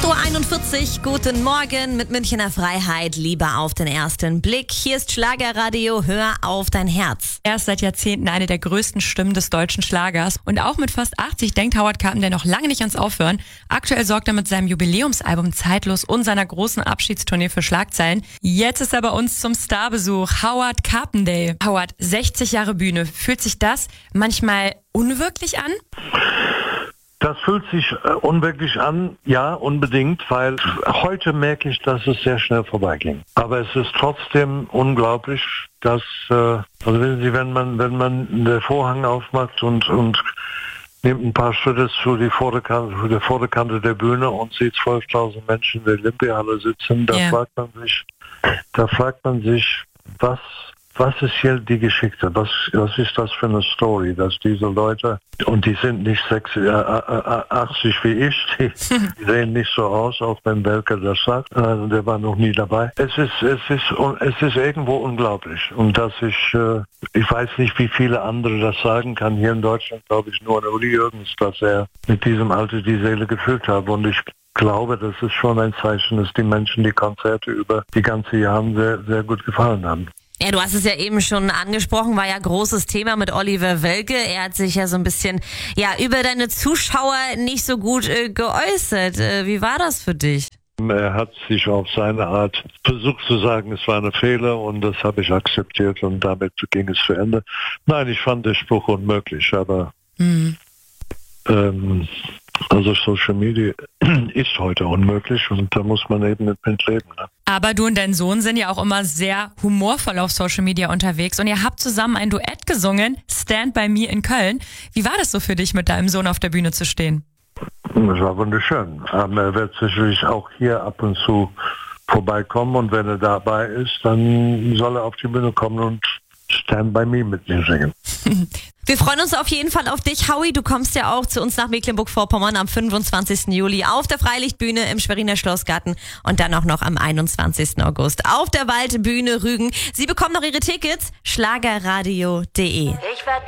8:41 Uhr, guten Morgen mit Münchener Freiheit, Liebe auf den ersten Blick. Hier ist Schlagerradio, hör auf dein Herz. Er ist seit Jahrzehnten eine der größten Stimmen des deutschen Schlagers. Und auch mit fast 80 denkt Howard Carpendale noch lange nicht ans Aufhören. Aktuell sorgt er mit seinem Jubiläumsalbum Zeitlos und seiner großen Abschiedstournee für Schlagzeilen. Jetzt ist er bei uns zum Starbesuch, Howard Carpendale. Howard, 60 Jahre Bühne. Fühlt sich das manchmal unwirklich an? Das fühlt sich unwirklich an, ja, unbedingt, weil heute merke ich, dass es sehr schnell vorbeiging. Aber es ist trotzdem unglaublich, dass, also wissen Sie, wenn man den Vorhang aufmacht und nimmt ein paar Schritte zu der Vorderkante der Bühne und sieht 12.000 Menschen in der Olympiahalle sitzen, da fragt man sich, was ist hier die Geschichte? Was ist das für eine Story, dass diese Leute, und die sind nicht 80 wie ich, die sehen nicht so aus, auch wenn Welke das sagt, der war noch nie dabei. Es ist irgendwo unglaublich. Und dass ich weiß nicht, wie viele andere das sagen kann. Hier in Deutschland glaube ich nur an Uli Jürgens, dass er mit diesem Alter die Seele gefüllt hat. Und ich glaube, das ist schon ein Zeichen, dass die Menschen die Konzerte über die ganze Jahre sehr, sehr gut gefallen haben. Ja, du hast es ja eben schon angesprochen, war ja großes Thema mit Oliver Welke. Er hat sich ja so ein bisschen über deine Zuschauer nicht so gut geäußert. Wie war das für dich? Er hat sich auf seine Art versucht zu sagen, es war ein Fehler und das habe ich akzeptiert und damit ging es zu Ende. Nein, ich fand den Spruch unmöglich, aber also Social Media ist heute unmöglich und da muss man eben mit leben. Ne? Aber du und dein Sohn sind ja auch immer sehr humorvoll auf Social Media unterwegs und ihr habt zusammen ein Duett gesungen, Stand By Me in Köln. Wie war das so für dich, mit deinem Sohn auf der Bühne zu stehen? Das war wunderschön. Er wird sicherlich auch hier ab und zu vorbeikommen und wenn er dabei ist, dann soll er auf die Bühne kommen und Stand By Me mit mir singen. Wir freuen uns auf jeden Fall auf dich, Howie. Du kommst ja auch zu uns nach Mecklenburg-Vorpommern am 25. Juli auf der Freilichtbühne im Schweriner Schlossgarten und dann auch noch am 21. August auf der Waldbühne Rügen. Sie bekommen noch ihre Tickets, schlagerradio.de.